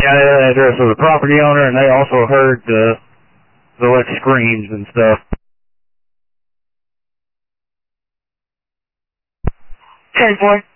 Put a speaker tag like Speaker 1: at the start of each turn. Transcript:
Speaker 1: Yeah, the address of the property owner, and they also heard the like screams and stuff.
Speaker 2: 10-4.